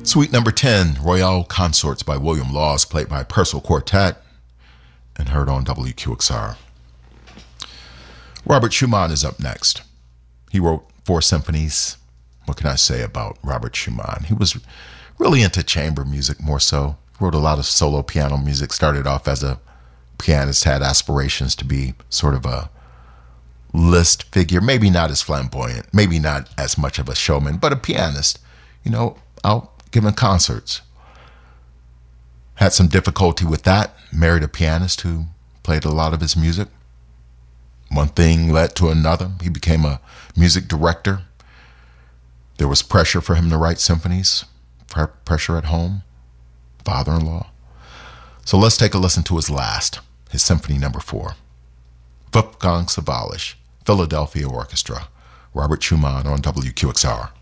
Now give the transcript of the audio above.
Suite number 10, Royale Consorts by William Laws, played by Purcell Quartet and heard on WQXR. Robert Schumann is up next. He wrote 4 symphonies. What can I say about Robert Schumann? He was really into chamber music more so. Wrote a lot of solo piano music, started off as a pianist, had aspirations to be sort of a Liszt figure, maybe not as flamboyant, maybe not as much of a showman, but a pianist, out giving concerts. Had some difficulty with that, married a pianist who played a lot of his music. One thing led to another. He became a music director. There was pressure for him to write symphonies, pressure at home, father-in-law. So let's take a listen to his symphony number 4. Wolfgang Sawallisch, Philadelphia Orchestra, Robert Schumann on WQXR.